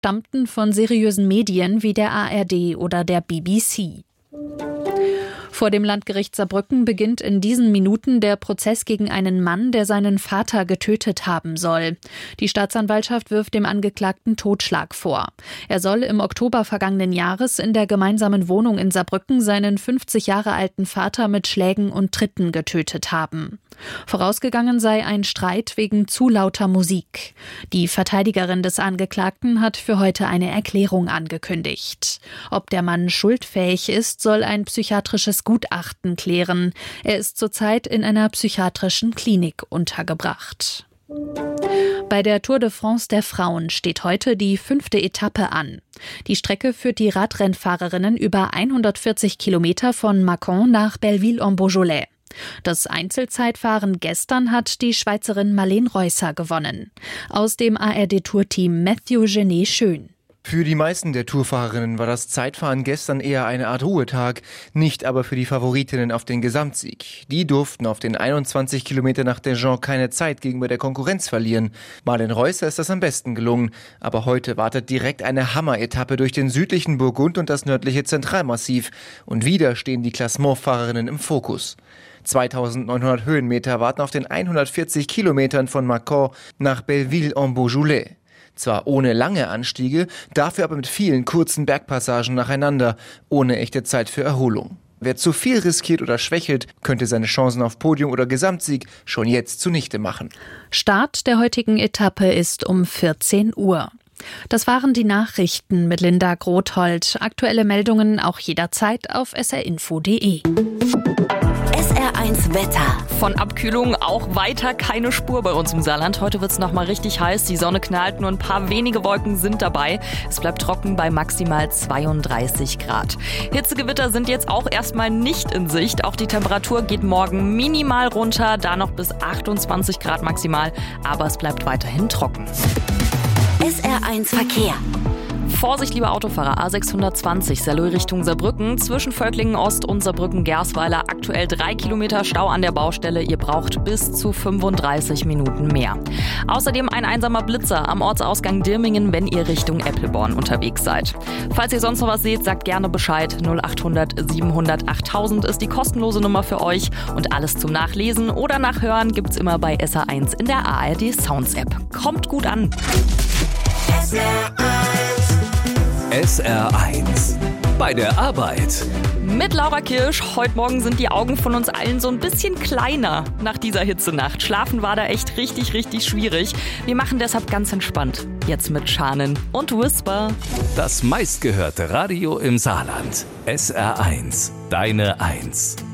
stammten von seriösen Medien wie der ARD oder der BBC. Vor dem Landgericht Saarbrücken beginnt in diesen Minuten der Prozess gegen einen Mann, der seinen Vater getötet haben soll. Die Staatsanwaltschaft wirft dem Angeklagten Totschlag vor. Er soll im Oktober vergangenen Jahres in der gemeinsamen Wohnung in Saarbrücken seinen 50 Jahre alten Vater mit Schlägen und Tritten getötet haben. Vorausgegangen sei ein Streit wegen zu lauter Musik. Die Verteidigerin des Angeklagten hat für heute eine Erklärung angekündigt. Ob der Mann schuldfähig ist, soll ein psychiatrisches Gutachten klären. Er ist zurzeit in einer psychiatrischen Klinik untergebracht. Bei der Tour de France der Frauen steht heute die 5. Etappe an. Die Strecke führt die Radrennfahrerinnen über 140 Kilometer von Mâcon nach Belleville-en-Beaujolais. Das Einzelzeitfahren gestern hat die Schweizerin Marleen Reusser gewonnen. Aus dem ARD-Tourteam Mathieu Genet-Schön. Für die meisten der Tourfahrerinnen war das Zeitfahren gestern eher eine Art Ruhetag, nicht aber für die Favoritinnen auf den Gesamtsieg. Die durften auf den 21 Kilometer nach Dijon keine Zeit gegenüber der Konkurrenz verlieren. Marleen Reusser ist das am besten gelungen, aber heute wartet direkt eine Hammer-Etappe durch den südlichen Burgund und das nördliche Zentralmassiv. Und wieder stehen die Klassementfahrerinnen im Fokus. 2900 Höhenmeter warten auf den 140 Kilometern von Mâcon nach Belleville-en-Beaujolais. Zwar ohne lange Anstiege, dafür aber mit vielen kurzen Bergpassagen nacheinander, ohne echte Zeit für Erholung. Wer zu viel riskiert oder schwächelt, könnte seine Chancen auf Podium oder Gesamtsieg schon jetzt zunichte machen. Start der heutigen Etappe ist um 14 Uhr. Das waren die Nachrichten mit Linda Grothold. Aktuelle Meldungen auch jederzeit auf srinfo.de. SR1 Wetter. Von Abkühlung auch weiter keine Spur bei uns im Saarland. Heute wird es nochmal richtig heiß. Die Sonne knallt, nur ein paar wenige Wolken sind dabei. Es bleibt trocken bei maximal 32 Grad. Hitzegewitter sind jetzt auch erstmal nicht in Sicht. Auch die Temperatur geht morgen minimal runter, da noch bis 28 Grad maximal. Aber es bleibt weiterhin trocken. SR1 Verkehr. Vorsicht, liebe Autofahrer, A620, Saarlouis Richtung Saarbrücken, zwischen Völklingen Ost und Saarbrücken-Gersweiler, aktuell 3 Kilometer Stau an der Baustelle, ihr braucht bis zu 35 Minuten mehr. Außerdem ein einsamer Blitzer am Ortsausgang Dirmingen, wenn ihr Richtung Eppelborn unterwegs seid. Falls ihr sonst noch was seht, sagt gerne Bescheid, 0800 700 8000 ist die kostenlose Nummer für euch und alles zum Nachlesen oder Nachhören gibt's immer bei SR1 in der ARD Sounds App. Kommt gut an! SR1 bei der Arbeit. Mit Laura Kirsch. Heute Morgen sind die Augen von uns allen so ein bisschen kleiner nach dieser Hitzenacht. Schlafen war da echt richtig, richtig schwierig. Wir machen deshalb ganz entspannt. Jetzt mit Shannon und Whisper. Das meistgehörte Radio im Saarland. SR1, deine 1.